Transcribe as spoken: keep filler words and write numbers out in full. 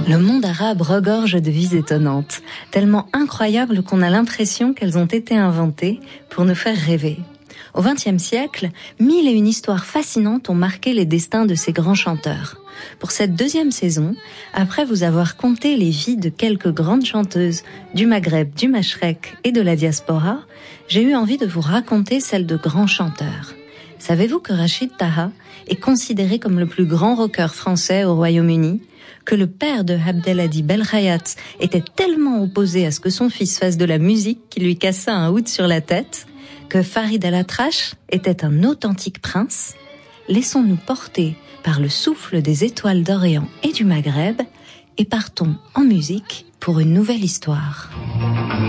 Le monde arabe regorge de vies étonnantes, tellement incroyables qu'on a l'impression qu'elles ont été inventées pour nous faire rêver. Au vingtième siècle, mille et une histoires fascinantes ont marqué les destins de ces grands chanteurs. Pour cette deuxième saison, après vous avoir conté les vies de quelques grandes chanteuses du Maghreb, du Mashrek et de la diaspora, j'ai eu envie de vous raconter celles de grands chanteurs. Savez-vous que Rachid Taha est considéré comme le plus grand rocker français au Royaume-Uni ? Que le père de Abdelhadi Belkhayat était tellement opposé à ce que son fils fasse de la musique qu'il lui cassa un oud sur la tête ? Que Farid Al-Atrache était un authentique prince ? Laissons-nous porter par le souffle des étoiles d'Orient et du Maghreb et partons en musique pour une nouvelle histoire.